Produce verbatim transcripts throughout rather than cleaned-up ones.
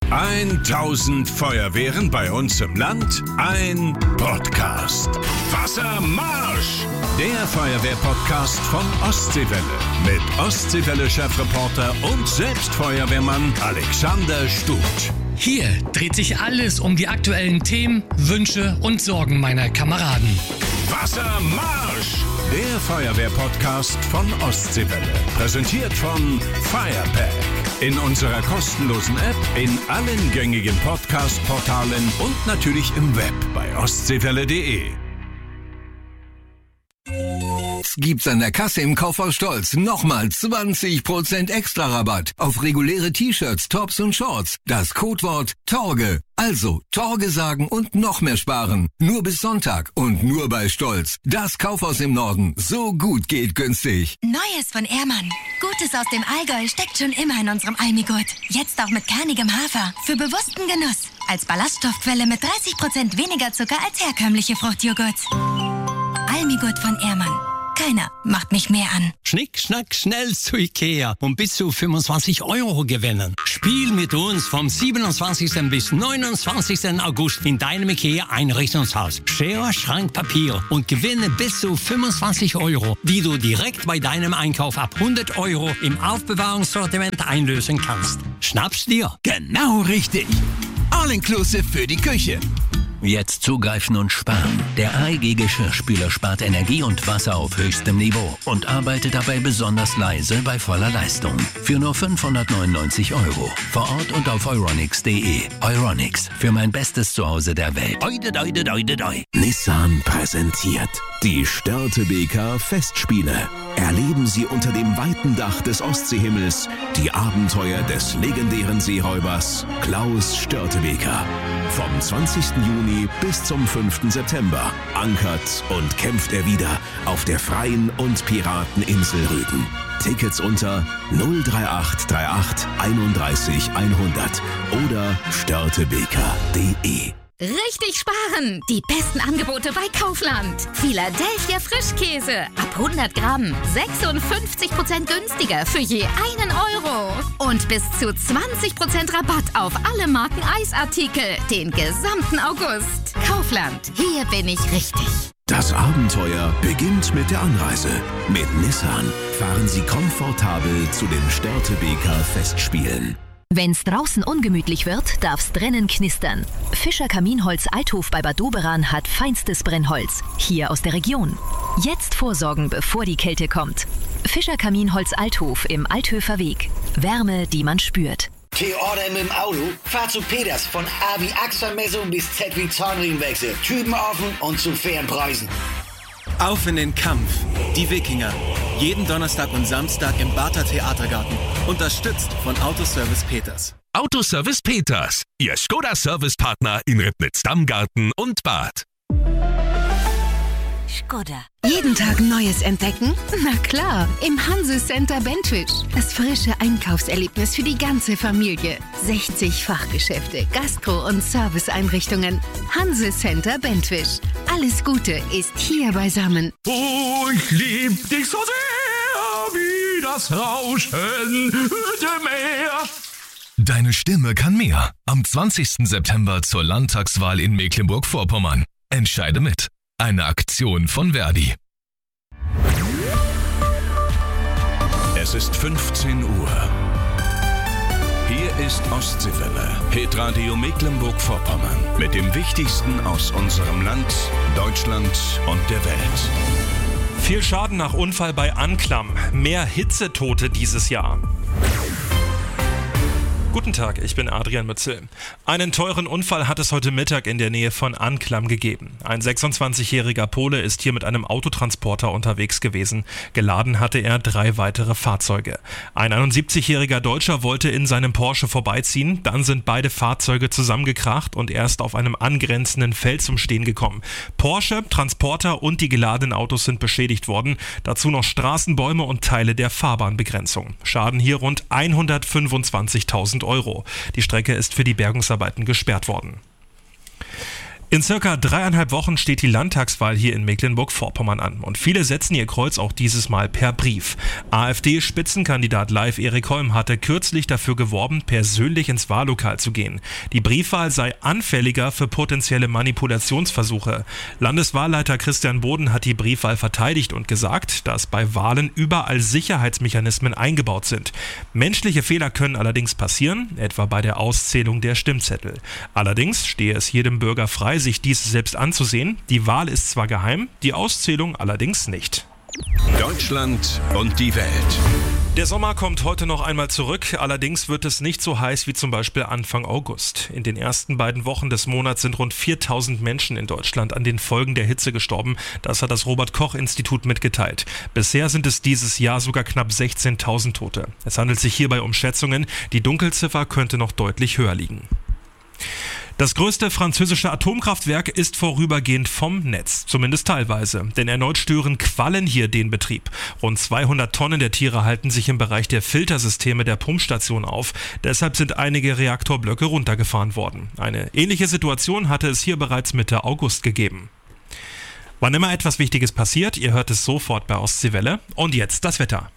tausend Feuerwehren bei uns im Land, ein Podcast. Wassermarsch! Der Feuerwehr-Podcast von Ostseewelle. Mit Ostseewelle-Chefreporter und Selbstfeuerwehrmann Alexander Stuth. Hier dreht sich alles um die aktuellen Themen, Wünsche und Sorgen meiner Kameraden. Wassermarsch! Der Feuerwehr-Podcast von Ostseewelle. Präsentiert von Firepack. In unserer kostenlosen App, in allen gängigen Podcast-Portalen und natürlich im Web bei ostseewelle punkt de. Gibt's an der Kasse im Kaufhaus Stolz nochmal zwanzig Prozent extra Rabatt auf reguläre T-Shirts, Tops und Shorts. Das Codewort Torge. Also Torge sagen und noch mehr sparen. Nur bis Sonntag und nur bei Stolz. Das Kaufhaus im Norden. So gut geht günstig. Neues von Ehrmann. Gutes aus dem Allgäu steckt schon immer in unserem Almigurt. Jetzt auch mit kernigem Hafer. Für bewussten Genuss. Als Ballaststoffquelle mit dreißig Prozent weniger Zucker als herkömmliche Fruchtjoghurts. Almigurt von Ehrmann. Keiner macht mich mehr an. Schnick, schnack, schnell zu Ikea und bis zu fünfundzwanzig Euro gewinnen. Spiel mit uns vom siebenundzwanzigsten bis neunundzwanzigsten August in deinem Ikea-Einrichtungshaus. Schere, Schrank, Papier und gewinne bis zu fünfundzwanzig Euro, die du direkt bei deinem Einkauf ab hundert Euro im Aufbewahrungssortiment einlösen kannst. Schnapp's dir. Genau richtig. All-inclusive für die Küche. Jetzt zugreifen und sparen. Der A E G-Geschirrspüler spart Energie und Wasser auf höchstem Niveau und arbeitet dabei besonders leise bei voller Leistung. Für nur fünfhundertneunundneunzig Euro. Vor Ort und auf euronics punkt de. Euronics, für mein bestes Zuhause der Welt. Oide, oide, oide, oide. Nissan präsentiert die Störtebeker Festspiele. Erleben Sie unter dem weiten Dach des Ostseehimmels die Abenteuer des legendären Seeräubers Klaus Störtebeker. Vom zwanzigsten Juni bis zum fünften September ankert und kämpft er wieder auf der freien und Pirateninsel Rügen. Tickets unter null drei acht drei acht einunddreißig hundert oder störtebeker punkt de. Richtig sparen! Die besten Angebote bei Kaufland. Philadelphia Frischkäse. Ab hundert Gramm. sechsundfünfzig Prozent günstiger für je einen Euro. Und bis zu zwanzig Prozent Rabatt auf alle Marken Eisartikel. Den gesamten August. Kaufland. Hier bin ich richtig. Das Abenteuer beginnt mit der Anreise. Mit Nissan fahren Sie komfortabel zu den Störtebeker Festspielen. Wenn's draußen ungemütlich wird, darf's drinnen knistern. Fischer Kaminholz Althof bei Bad Doberan hat feinstes Brennholz. Hier aus der Region. Jetzt vorsorgen, bevor die Kälte kommt. Fischer Kaminholz Althof im Althöfer Weg. Wärme, die man spürt. T-Order mit dem Auto? Fahr zu Peters. Von A wie Achsvermessung bis Z wie Zahnriemenwechsel. Typen offen und zu fairen Preisen. Auf in den Kampf. Die Wikinger. Jeden Donnerstag und Samstag im Barther Theatergarten. Unterstützt von Autoservice Peters. Autoservice Peters. Ihr Skoda-Servicepartner in Ribnitz-Dammgarten und Bad. Skoda. Jeden Tag Neues entdecken? Na klar, im Hanse Center Bentwisch. Das frische Einkaufserlebnis für die ganze Familie. sechzig Fachgeschäfte, Gastro- und Serviceeinrichtungen. Hanse Center Bentwisch. Alles Gute ist hier beisammen. Oh, ich lieb dich so sehr, wie das Rauschen dem Meer. Deine Stimme kann mehr. Am zwanzigsten September zur Landtagswahl in Mecklenburg-Vorpommern. Entscheide mit. Eine Aktion von Verdi. Es ist fünfzehn Uhr. Hier ist Ostseewelle, Hitradio Mecklenburg-Vorpommern. Mit dem Wichtigsten aus unserem Land, Deutschland und der Welt. Viel Schaden nach Unfall bei Anklam. Mehr Hitzetote dieses Jahr. Guten Tag, ich bin Adrian Mützel. Einen teuren Unfall hat es heute Mittag in der Nähe von Anklam gegeben. Ein sechsundzwanzigjähriger Pole ist hier mit einem Autotransporter unterwegs gewesen. Geladen hatte er drei weitere Fahrzeuge. Ein einundsiebzigjähriger Deutscher wollte in seinem Porsche vorbeiziehen. Dann sind beide Fahrzeuge zusammengekracht und er ist auf einem angrenzenden Feld zum Stehen gekommen. Porsche, Transporter und die geladenen Autos sind beschädigt worden. Dazu noch Straßenbäume und Teile der Fahrbahnbegrenzung. Schaden hier rund hundertfünfundzwanzigtausend Euro. Die Strecke ist für die Bergungsarbeiten gesperrt worden. In circa dreieinhalb Wochen steht die Landtagswahl hier in Mecklenburg-Vorpommern an und viele setzen ihr Kreuz auch dieses Mal per Brief. AfD-Spitzenkandidat Leif Erik Holm hatte kürzlich dafür geworben, persönlich ins Wahllokal zu gehen. Die Briefwahl sei anfälliger für potenzielle Manipulationsversuche. Landeswahlleiter Christian Boden hat die Briefwahl verteidigt und gesagt, dass bei Wahlen überall Sicherheitsmechanismen eingebaut sind. Menschliche Fehler können allerdings passieren, etwa bei der Auszählung der Stimmzettel. Allerdings stehe es jedem Bürger frei, sich dies selbst anzusehen. Die Wahl ist zwar geheim, die Auszählung allerdings nicht. Deutschland und die Welt. Der Sommer kommt heute noch einmal zurück, allerdings wird es nicht so heiß wie zum Beispiel Anfang August. In den ersten beiden Wochen des Monats sind rund viertausend Menschen in Deutschland an den Folgen der Hitze gestorben. Das hat das Robert-Koch-Institut mitgeteilt. Bisher sind es dieses Jahr sogar knapp sechzehntausend Tote. Es handelt sich hierbei um Schätzungen. Die Dunkelziffer könnte noch deutlich höher liegen. Das größte französische Atomkraftwerk ist vorübergehend vom Netz, zumindest teilweise, denn erneut stören Quallen hier den Betrieb. Rund zweihundert Tonnen der Tiere halten sich im Bereich der Filtersysteme der Pumpstation auf, deshalb sind einige Reaktorblöcke runtergefahren worden. Eine ähnliche Situation hatte es hier bereits Mitte August gegeben. Wann immer etwas Wichtiges passiert, ihr hört es sofort bei Ostseewelle. Und jetzt das Wetter.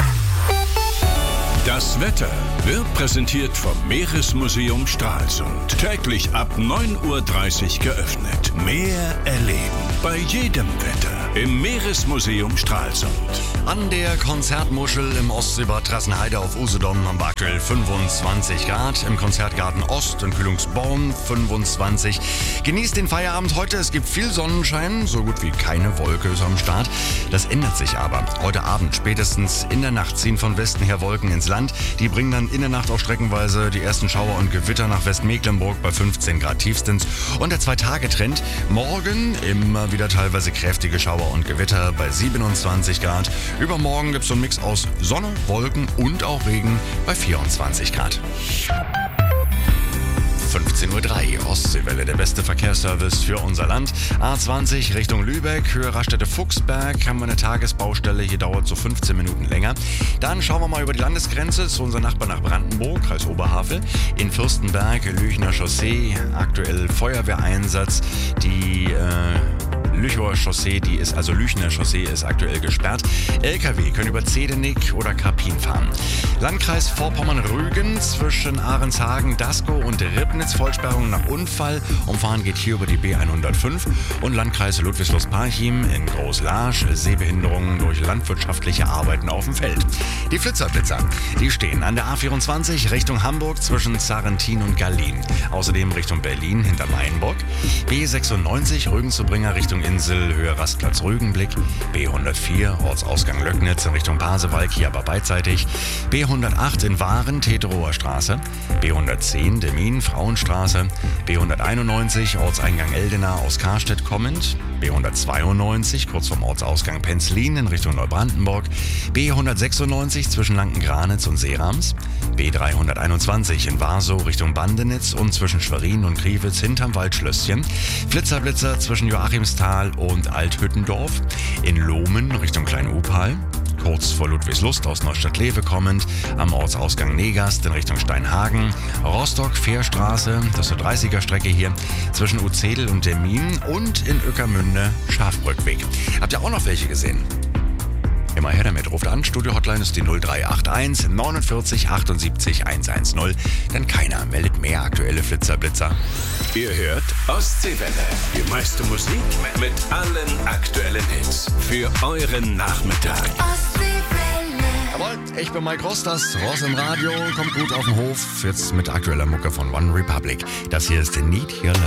Das Wetter wird präsentiert vom Meeresmuseum Stralsund. Täglich ab neun Uhr dreißig geöffnet. Meer erleben bei jedem Wetter im Meeresmuseum Stralsund. An der Konzertmuschel im Ostseebad Trassenheide auf Usedom haben wir aktuell fünfundzwanzig Grad. Im Konzertgarten Ost in Kühlungsborn fünfundzwanzig. Genießt den Feierabend heute. Es gibt viel Sonnenschein. So gut wie keine Wolke ist am Start. Das ändert sich aber. Heute Abend spätestens in der Nacht ziehen von Westen her Wolken ins Land. Die bringen dann in der Nacht auch streckenweise die ersten Schauer und Gewitter nach Westmecklenburg bei fünfzehn Grad tiefstens. Und der Zwei-Tage-Trend. Morgen immer wieder teilweise kräftige Schauer und Gewitter bei siebenundzwanzig Grad. Übermorgen gibt es so einen Mix aus Sonne, Wolken und auch Regen bei vierundzwanzig Grad. fünfzehn Uhr drei, Ostseewelle, der beste Verkehrsservice für unser Land. A zwanzig Richtung Lübeck, Höhe Raststätte Fuchsberg, haben wir eine Tagesbaustelle, hier dauert so fünfzehn Minuten länger. Dann schauen wir mal über die Landesgrenze zu unserem Nachbarn nach Brandenburg, Kreis Oberhavel. In Fürstenberg, Lüchener Chaussee, aktuell Feuerwehreinsatz. Die äh, Lüchower Chaussee, die ist, also Lüchener Chaussee ist aktuell gesperrt. L K W können über Zedenick oder Karpin fahren. Landkreis Vorpommern-Rügen zwischen Ahrenshagen, Daskow und Ribnitz, Vollsperrung nach Unfall. Umfahren geht hier über die B hundertfünf. Und Landkreis Ludwigslust-Parchim in Groß-Laasch, Sehbehinderungen durch landwirtschaftliche Arbeiten auf dem Feld. Die Flitzerblitzer, die stehen an der A vierundzwanzig Richtung Hamburg zwischen Sarrentin und Gallien. Außerdem Richtung Berlin hinter Mainburg. B sechsundneunzig Rügen-zu-Bringer Richtung Insel, Höhe Rastplatz Rügenblick. B hundertvier Ortsausgang Löcknitz in Richtung Pasewalk, hier aber beidseitig. B hundertacht in Waren, Teterower Straße. B hundertzehn Demin, Frauenstraße. B hunderteinundneunzig Ortseingang Eldena aus Karstedt kommend. B hundertzweiundneunzig kurz vorm Ortsausgang Penzlin in Richtung Neubrandenburg. B hundertsechsundneunzig zwischen Lanken-Granitz und Seerams. B dreihunderteinundzwanzig in Warsow Richtung Bandenitz und zwischen Schwerin und Kriwitz hinterm Waldschlösschen. Flitzer-Blitzer zwischen Joachimsthal und Althüttendorf. In Lohmen Richtung Klein-Upal. Kurz vor Ludwigslust aus Neustadt-Lewe kommend, am Ortsausgang Negast in Richtung Steinhagen, Rostock-Fährstraße, das ist eine dreißiger-Strecke hier, zwischen Uzedel und Demmin und in Ueckermünde Schafbrückweg. Habt ihr auch noch welche gesehen? Immer her damit, ruft an, Studio-Hotline ist die null drei acht eins neunundvierzig achtundsiebzig hundertzehn, denn keiner meldet mehr aktuelle Flitzerblitzer. Ihr hört Ostseewelle, die meiste Musik mit allen aktuellen Hits für euren Nachmittag. Jawohl, ich bin Mike Ross, das Ross im Radio, kommt gut auf den Hof, jetzt mit aktueller Mucke von One Republic. Das hier ist Need Your Love.